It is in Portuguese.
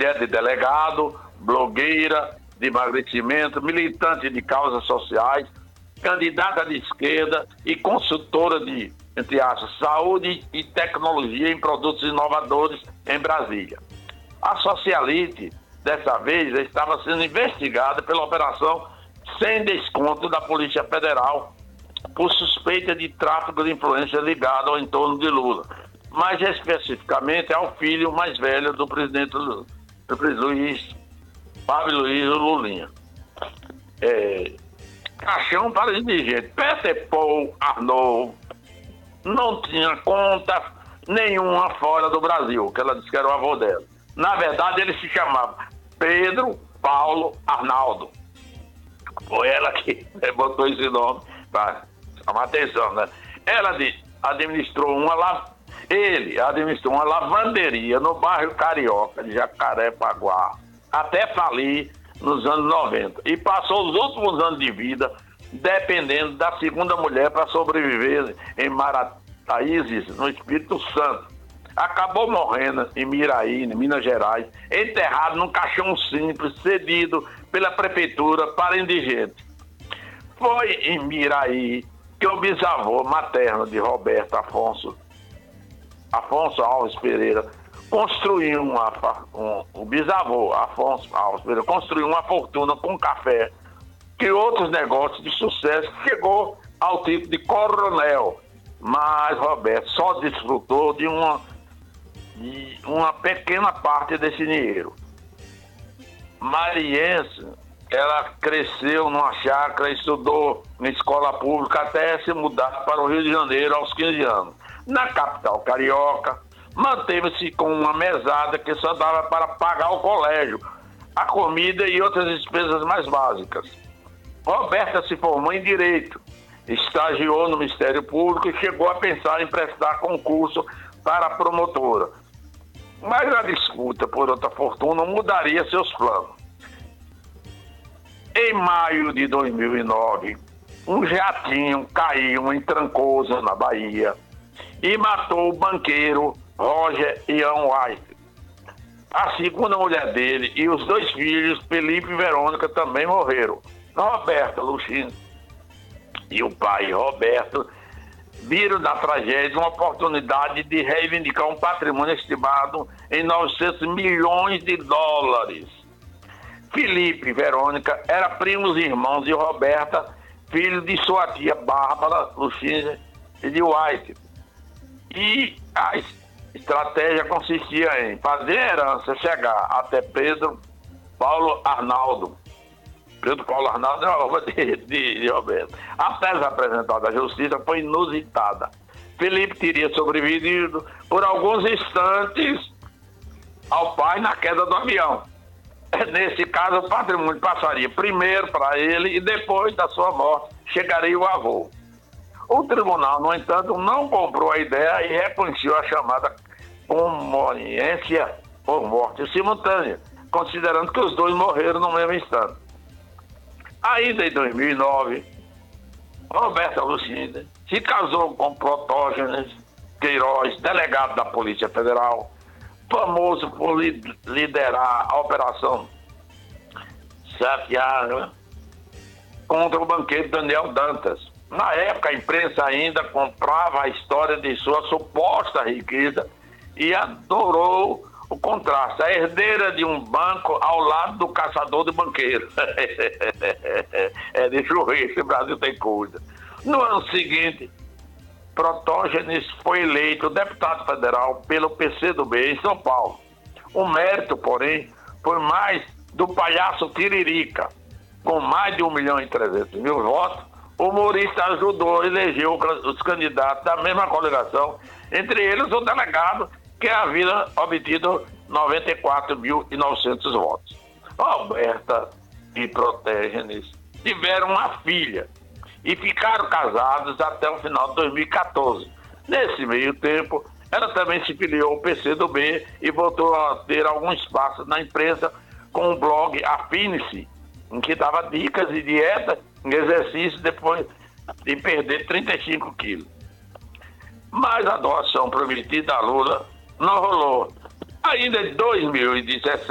mulher de delegado, blogueira de emagrecimento, militante de causas sociais, candidata de esquerda e consultora de, entre aspas, saúde e tecnologia em produtos inovadores em Brasília. A socialite, dessa vez, estava sendo investigada pela operação sem desconto da Polícia Federal por suspeita de tráfico de influência ligado ao entorno de Lula, mais especificamente ao filho mais velho do presidente Fábio Luiz Lulinha. Caixão para indigente. Peter Paul Arnold não tinha conta nenhuma fora do Brasil, que ela disse que era o avô dela. Na verdade, ele se chamava Pedro Paulo Arnaldo. Foi ela que botou esse nome para chamar atenção, né? Ele administrou uma lavanderia no bairro Carioca de Jacarepaguá, até falir nos anos 90. E passou os últimos anos de vida dependendo da segunda mulher para sobreviver em Marataízes, no Espírito Santo. Acabou morrendo em Miraí, em Minas Gerais, enterrado num caixão simples, cedido pela prefeitura para indigentes. Foi em Miraí que o bisavô materno de Roberto Afonso Alves Pereira, o bisavô Afonso Alves Pereira construiu uma fortuna com café, que outros negócios de sucesso, chegou ao título de coronel, mas Roberto só desfrutou de uma pequena parte desse dinheiro. Mariense, ela cresceu numa chácara, estudou na escola pública até se mudar para o Rio de Janeiro aos 15 anos. Na capital carioca, manteve-se com uma mesada que só dava para pagar o colégio, a comida e outras despesas mais básicas. Roberta se formou em Direito, estagiou no Ministério Público e chegou a pensar em prestar concurso para a promotora. Mas a disputa por outra fortuna mudaria seus planos. Em maio de 2009, um jatinho caiu em Trancoso, na Bahia, e matou o banqueiro Roger Ian White. A segunda mulher dele e os 2 filhos, Felipe e Verônica, também morreram. Roberta Luxino e o pai Roberto viram na tragédia uma oportunidade de reivindicar um patrimônio estimado em 900 milhões de dólares. Felipe e Verônica eram primos e irmãos de Roberta, filho de sua tia Bárbara Luxino e de White. E a estratégia consistia em fazer a herança chegar até Pedro Paulo Arnaldo. Pedro Paulo Arnaldo é a obra de Roberto. A tese apresentada à justiça foi inusitada. Felipe teria sobrevivido por alguns instantes ao pai na queda do avião. Nesse caso, o patrimônio passaria primeiro para ele e depois da sua morte chegaria o avô. O tribunal, no entanto, não comprou a ideia e reconheceu a chamada conmoniência por morte simultânea, considerando que os dois morreram no mesmo instante. Ainda em 2009, Roberta Lucinda se casou com Protógenes Queiroz, delegado da Polícia Federal, famoso por liderar a Operação Sete Águas contra o banqueiro Daniel Dantas. Na época, a imprensa ainda comprava a história de sua suposta riqueza e adorou o contraste, a herdeira de um banco ao lado do caçador de banqueiro. Deixa eu ver, esse Brasil tem coisa. No ano seguinte, Protógenes foi eleito deputado federal pelo PCdoB em São Paulo. O mérito, porém, foi mais do palhaço Tiririca. Com mais de 1.300.000 votos, o humorista ajudou a eleger os candidatos da mesma coligação, entre eles o delegado, que havia obtido 94.900 votos. Roberta e Protógenes tiveram uma filha e ficaram casados até o final de 2014. Nesse meio tempo, ela também se filiou ao PCdoB e voltou a ter algum espaço na imprensa com o blog Afine-se, em que dava dicas de dieta e exercício depois de perder 35 quilos. Mas a doação prometida a Lula não rolou. Ainda em 2017,